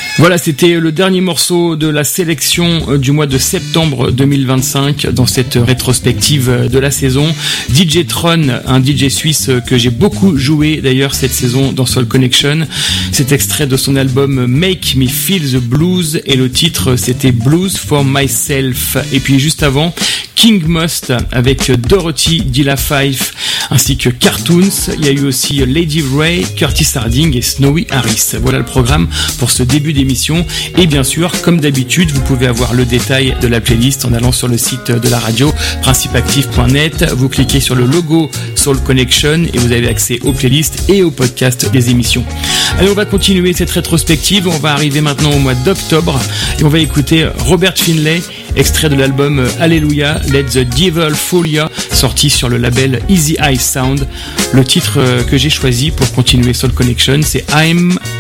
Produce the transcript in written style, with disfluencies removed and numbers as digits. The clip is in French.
Voilà, c'était le dernier morceau de la sélection du mois de septembre 2025 dans cette rétrospective de la saison. DJ Tron, un DJ suisse que j'ai beaucoup joué d'ailleurs cette saison dans Soul Connection. C'est extrait de son album Make Me Feel the Blues et le titre c'était Blues for Myself. Et puis juste avant, King Must avec Dorothy Dilla Fife ainsi que Cartoons. Il y a eu aussi Lady Ray, Curtis Harding et Snowy Harris. Voilà le programme pour ce début d'émission. Et bien sûr, comme d'habitude, vous pouvez avoir le détail de la playlist en allant sur le site de la radio, principeactive.net. Vous cliquez sur le logo Soul Connection et vous avez accès aux playlists et aux podcasts des émissions. Allez, on va continuer cette rétrospective. On va arriver maintenant au mois d'octobre et on va écouter Robert Finlay, extrait de l'album Alléluia, Let the Devil Fool Ya, sorti sur le label Easy Eye Sound. Le titre que j'ai choisi pour continuer Soul Connection, c'est I'm